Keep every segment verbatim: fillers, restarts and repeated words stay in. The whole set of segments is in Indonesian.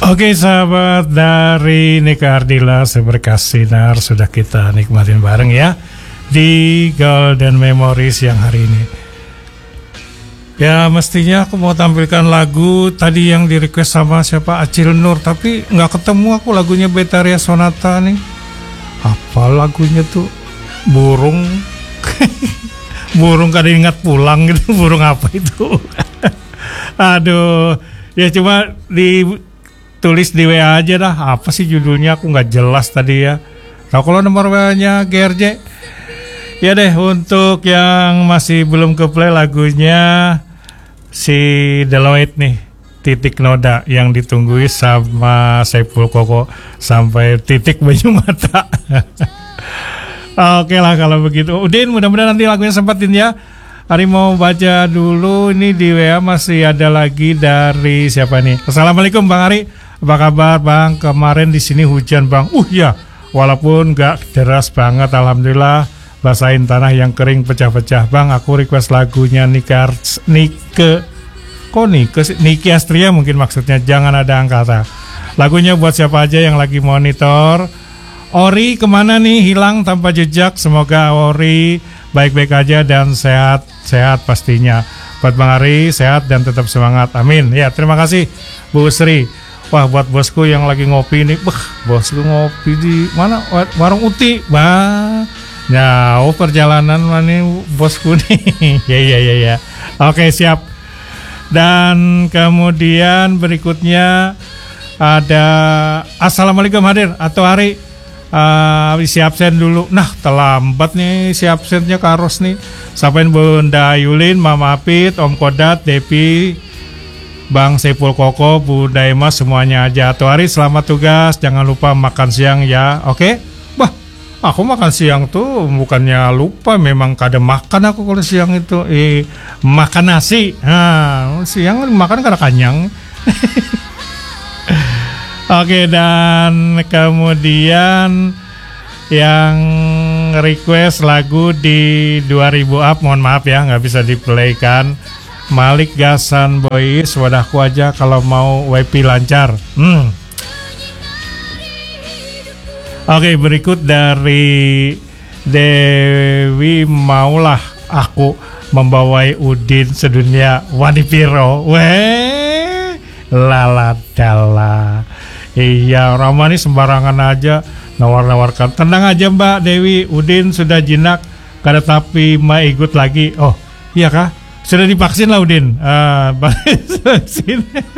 Oke sahabat dari Nika Ardila Seberkas Sinar, sudah kita nikmatin bareng ya di Golden Memories yang hari ini. Ya mestinya aku mau tampilkan lagu tadi yang di request sama siapa, Acil Nur, tapi nggak ketemu aku lagunya Betaria Sonata nih. Apa lagunya tuh? Burung burung kada ingat pulang gitu. Burung apa itu? Aduh, ya cuma ditulis di W A aja dah. Apa sih judulnya, aku nggak jelas tadi ya. Nah kalau nomor W A-nya G R J, ya deh, untuk yang masih belum ke play lagunya si Deloitte nih, Titik Noda, yang ditungguin sama Saiful Koko sampai titik baju mata. Oke lah kalau begitu. Udin, mudah-mudahan nanti lagunya sempatin ya. Hari mau baca dulu ini di W A, masih ada lagi dari siapa nih? Assalamualaikum Bang Ari, apa kabar Bang? Kemarin di sini hujan Bang. Uh ya, walaupun gak deras banget, alhamdulillah basahin tanah yang kering pecah-pecah. Bang, aku request lagunya Nika Nike Kok Nike Niki Astria mungkin maksudnya, Jangan Ada Angkasa. Lagunya buat siapa aja yang lagi monitor. Ori kemana nih, hilang tanpa jejak. Semoga Ori baik-baik aja dan sehat-sehat pastinya. Buat Bang Ari, sehat dan tetap semangat, amin. Ya terima kasih Bu Sri. Wah, buat bosku yang lagi ngopi nih, beh, bosku ngopi di mana? Warung Uti, bah. Nah, oh perjalanan mana bosku nih. Ya ya ya ya. Oke, siap. Dan kemudian berikutnya ada Assalamualaikum hadir atau Hari, uh, si absen dulu. Nah, terlambat nih si absennya Karos nih. Sapain Bunda Yulin, Mama Apit, Om Kodat, Depi, Bang Saiful Koko, Bu Daima, semuanya aja. Atau Hari, selamat tugas. Jangan lupa makan siang ya. Oke? Bah, aku makan siang tuh bukannya lupa, memang kada makan aku kalau siang itu. Eh, makan nasi. Nah, siang makan kada kenyang. Oke, dan kemudian yang request lagu di dua ribu up, mohon maaf ya nggak bisa diplaykan. Malik Gasan Boys, wadahku aja kalau mau W P lancar. Hmm. Oke, berikut dari Dewi, maulah aku membawai Udin sedunia Wanipiro. Weh, laladala. Iya, Rama ini sembarangan aja nawar-nawarkan. Tenang aja Mbak Dewi, Udin sudah jinak, kada tapi mau ikut lagi. Oh, iya kah? Sudah divaksin lah Udin. Ah, vaksin.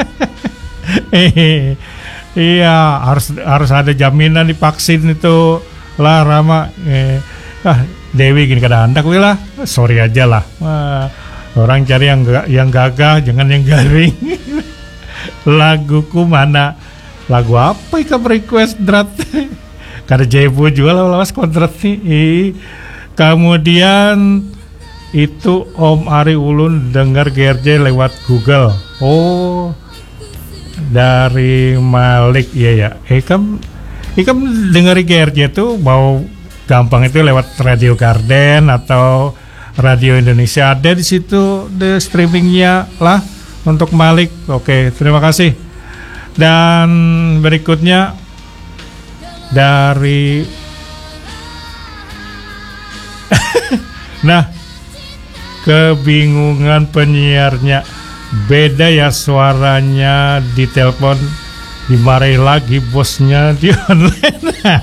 Eh, iya, harus harus ada jaminan divaksin itu lah Rama. Eh, ah, Dewi gini kada handak wih lah. Sorry aja lah. Ah, orang cari yang yang gagah, jangan yang garing. Laguku mana? Lagu apa ikan request drat? Kada jebu juga lawas kontrak nih. Kemudian itu Om Ari Ulun dengar G R J lewat Google. Oh, dari Malik, iya ya. Ikam Ikam dengar G R J tuh mau gampang itu lewat Radio Garden atau Radio Indonesia, ada di situ the streamingnya lah untuk Malik. Oke, terima kasih. Dan berikutnya dari nah, kebingungan penyiarnya, beda ya suaranya di telepon, dimarahi lagi bosnya di online.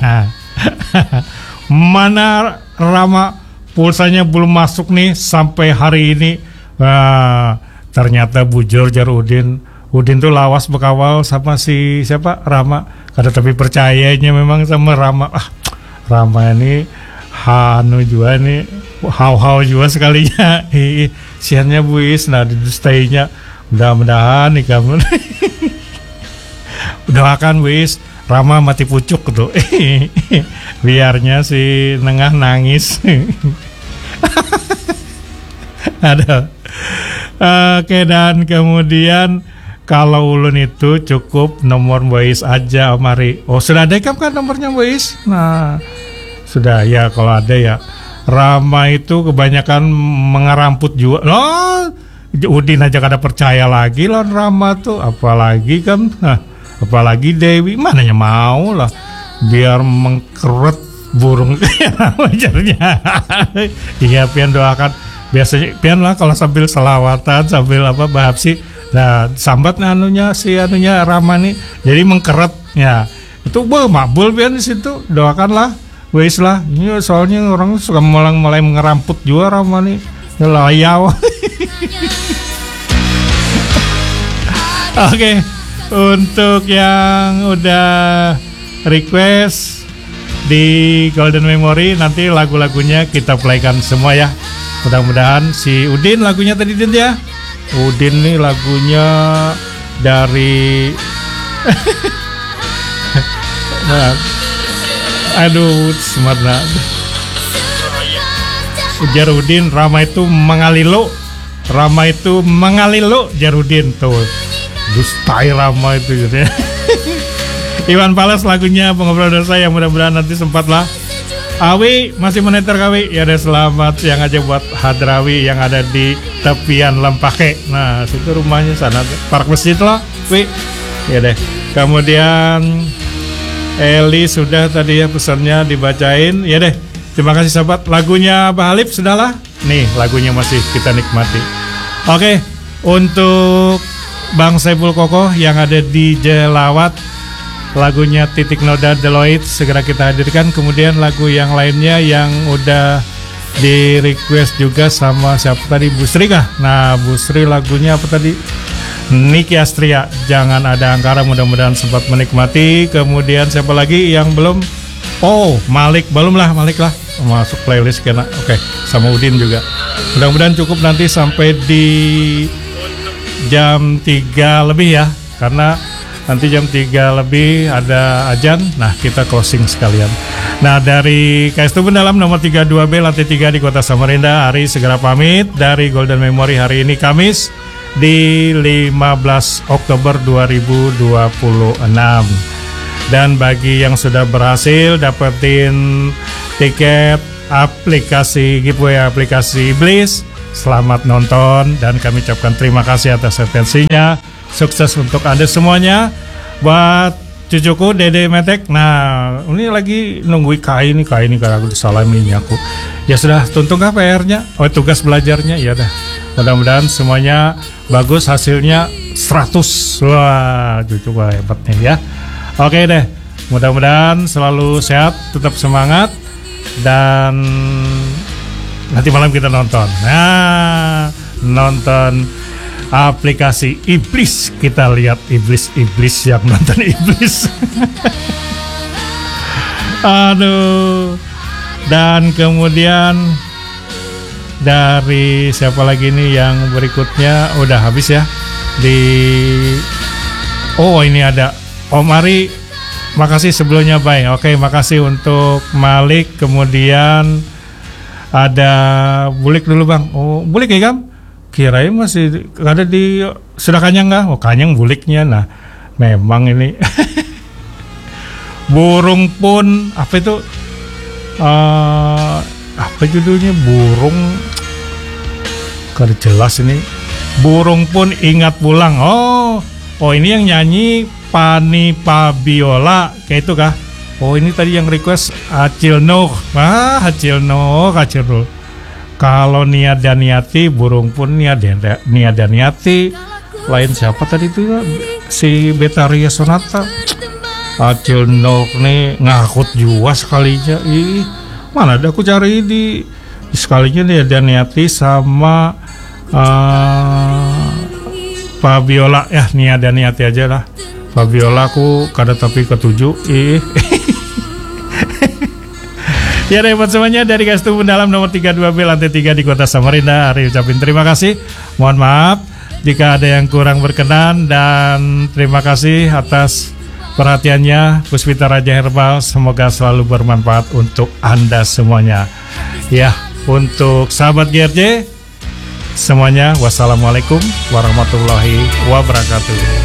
Mana Rama, pulsanya belum masuk nih sampai hari ini. Nah, ternyata bujur jar Udin. Udin tuh lawas bekawal sama si siapa, Rama. Kada tapi percayanya memang sama Rama. Ah, Rama ini hanu juga nih, hau-hau juga sekalinya. Ih, siannya buis, nah didustainya. Mudah-mudahan nih kamu. Doakan wis Rama mati pucuk tuh. Biarnya si nengah nangis. Ada. Oke, dan kemudian kalau ulun itu cukup nomor voice aja Mari. Oh, sudah ada kan nomornya voice? Nah, sudah ya, kalau ada ya. Rama itu kebanyakan mengeramput juga. Oh, Udin aja kada percaya lagi lah Rama tuh, apalagi kan. Nah, apalagi Dewi, mananya mau lah biar mengkeret burung wajarnya. Iya, pian doakan biasanya pian lah kalau sambil selawatan sambil apa bahapsi. Nah, sambat anunya si anunya Rama nih jadi mengkeret ya. Itu bah makbul pian di situ. Doakanlah. Wes lah. Ini soalnya orang suka mulai mulai ngeramput juga Rama nih. Layau. Oke, untuk yang udah request di Golden Memory nanti lagu-lagunya kita playkan semua ya. Mudah-mudahan si Udin lagunya tadi Din ya. Udin nih lagunya dari nah, aduh semarna Jarudin. Rama itu mengalilo, Rama itu mengalilo Jarudin tuh. Dustai Rama itu gitu ya. Iwan Fals lagunya Pengobrol Dosa yang mudah-mudahan nanti sempat lah. Awi masih meneter Kawi. Ya udah selamat siang aja buat Hadrawi yang ada di tepian Lempake. Nah, situ rumahnya sana park masjid lah, Wi. Ya deh. Kemudian Eli sudah tadi ya pesannya dibacain. Ya deh. Terima kasih sahabat. Lagunya Abah Halif sudahlah. Nih, lagunya masih kita nikmati. Oke, untuk Bang Saiful Kokoh yang ada di Jelawat, lagunya Titik Noda Deloitte segera kita hadirkan. Kemudian lagu yang lainnya yang udah di request juga sama siapa tadi, Bu Sri kah? Nah, Bu Sri lagunya apa tadi? Niki Astria, Jangan Ada Angkara, mudah-mudahan sempat menikmati. Kemudian siapa lagi yang belum? Oh, Malik, belum lah, Malik lah masuk playlist kena. Oke, sama Udin juga. Mudah-mudahan cukup nanti sampai di jam tiga lebih ya, karena nanti jam tiga lebih ada ajan. Nah, kita closing sekalian. Nah, dari K S Tuban Dalam nomor tiga puluh dua B lantai tiga di Kota Samarinda, Ari segera pamit dari Golden Memory hari ini Kamis di lima belas Oktober dua ribu dua puluh enam. Dan bagi yang sudah berhasil dapetin tiket aplikasi giveaway aplikasi Iblis, selamat nonton dan kami ucapkan terima kasih atas atensinya. Sukses untuk Anda semuanya. Buat cucuku Dede Metek, nah ini lagi nungguin Kai nih, Kai nih karena aku disalamin aku. Ya sudah, tuntung kah P R-nya? Oh, tugas belajarnya, ya dah. Mudah-mudahan semuanya bagus, hasilnya seratus. Wah, cucu gue hebat nih ya. Oke deh, mudah-mudahan selalu sehat, tetap semangat, dan nanti malam kita nonton. Nah, nonton aplikasi Iblis, kita lihat iblis-iblis yang nonton Iblis. Aduh. Dan kemudian dari siapa lagi nih yang berikutnya udah habis ya di. Oh, ini ada Om Ari, makasih sebelumnya, Bay. Oke, makasih untuk Malik. Kemudian ada Bulik dulu, Bang. Oh, Bulik ya, Gam? Kirain masih ada di, sudah kanyang nggak? Oh, kanyang Buliknya. Nah, memang ini burung pun apa itu? Uh, apa judulnya? Burung. Kada jelas ini. Burung pun ingat pulang. Oh, oh ini yang nyanyi Pani Pabiola, kayak itu kah? Oh, ini tadi yang request Acil Noh. Ah, Acil Noh, Acil Noh. Kalau Niada Niati, burung pun Niada Niada Niati. Lain siapa tadi itu ya? Si Betaria Sonata. Acil Noh nih ngakut juga sekalinya. Ih, mana ada aku cari di, di sekalinya Niada Niati sama uh, Pabiola ya, Niada Niati aja lah. Fabiola aku kada tapi ketujuh. Ih. Ya repot semuanya dari K S Tuban Dalam nomor tiga puluh dua B lantai tiga di Kota Samarinda. Hari ucapin terima kasih. Mohon maaf jika ada yang kurang berkenan, dan terima kasih atas perhatiannya Puspita Raja Herbal. Semoga selalu bermanfaat untuk Anda semuanya. Ya, untuk sahabat G R J semuanya, wassalamualaikum warahmatullahi wabarakatuh.